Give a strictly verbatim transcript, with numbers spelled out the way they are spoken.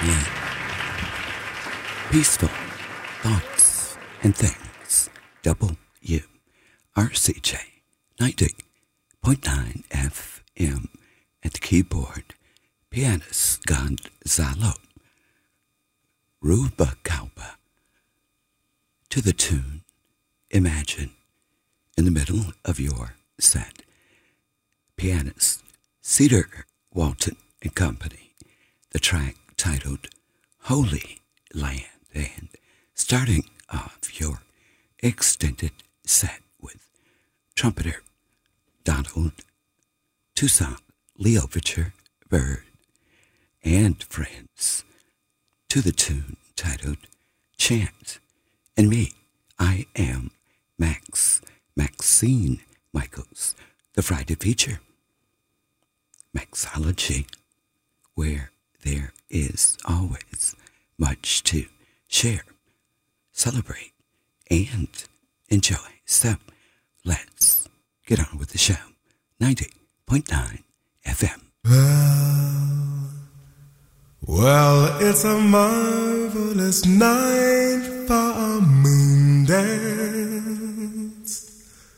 with Peaceful Thoughts and Things. W R C J ninety point nine F M. At the keyboard, pianist Gonzalo Rubalcaba. To the tune Imagine. In the middle of your set, pianist Cedar Walton and Company. The track titled Holy Land. And starting off your extended set with trumpeter Donald Toussaint Leovicher Bird and friends to the tune titled Chant. And me, I am Max, Maxine Michaels, the Friday feature. Maxology, where there is always much to share, celebrate, and enjoy. So let's get on with the show. ninety point nine F M. Well, well, it's a marvelous night for a moon dance.